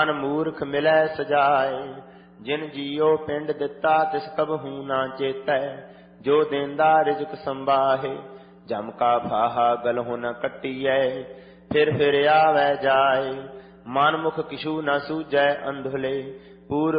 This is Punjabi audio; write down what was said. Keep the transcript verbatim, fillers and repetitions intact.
ਮਨ ਮੂਰਖ ਮਿਲੈ ਸਜਾਏ। ਜਿਨ ਜੀਓ ਪਿੰਡ ਦਿੱਤਾ ਤਿਸ ਕਬਹੂ ਨਾ ਚੇਤੈ। ਜੋ ਦੇਂਦਾ ਰਿਜਕ ਸੰਬਾਹੇ ਜਮ ਕਾ ਫਾਹਾ ਗਲਹੁ ਨ ਕੱਟੀਐ। ਫਿਰ ਫਿਰ ਆਵੈ ਜਾਏ ਮਨ ਮੁਖ ਕਿਛੂ ਨ ਸੂਝੈ ਅੰਧੁਲੇ। ਪੂਰ